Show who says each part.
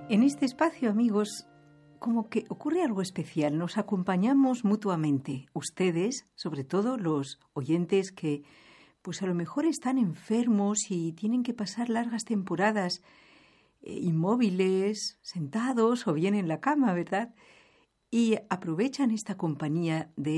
Speaker 1: En este espacio, amigos, como que ocurre algo especial. Nos acompañamos mutuamente. Ustedes, sobre todo los oyentes que, pues a lo mejor están enfermos y tienen que pasar largas temporadas inmóviles, sentados o bien en la cama, ¿verdad? Y aprovechan esta compañía de